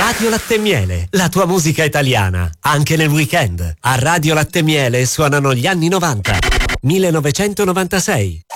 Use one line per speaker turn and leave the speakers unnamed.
Radio Latte e Miele, la tua musica italiana, anche nel weekend. A Radio Latte e Miele suonano gli anni 90. 1996.